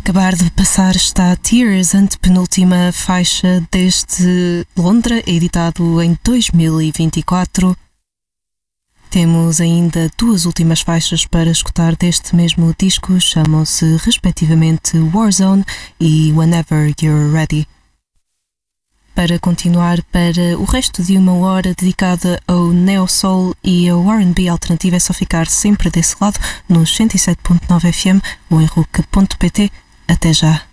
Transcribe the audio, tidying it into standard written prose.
acabar de passar está Tears, antepenúltima faixa deste Londra, editado em 2024. Temos ainda duas últimas faixas para escutar deste mesmo disco, chamam-se respectivamente Warzone e Whenever You're Ready. Para continuar para o resto de uma hora dedicada ao Neo Soul e ao R&B alternativo, é só ficar sempre desse lado nos 107.9 FM ou em RUC.pt. Até já!